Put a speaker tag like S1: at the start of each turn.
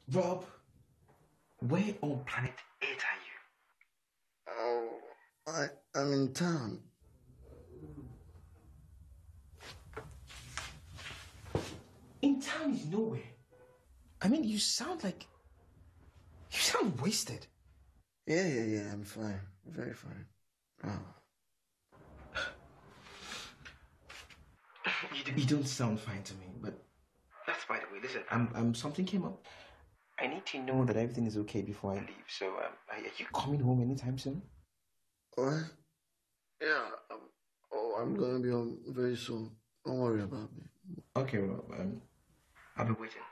S1: Rob, where on planet Earth are you?
S2: Oh, I'm in town.
S1: In town is nowhere. I mean, you sound wasted.
S2: Yeah, I'm fine. Very fine. Oh,
S1: You don't sound fine to me, but that's by the way. Listen, something came up. I need to know that everything is okay before I leave. So, are you coming home anytime soon?
S2: what? Yeah. I'm gonna be home very soon. Don't worry about me.
S1: Okay, Rob. I'll be waiting.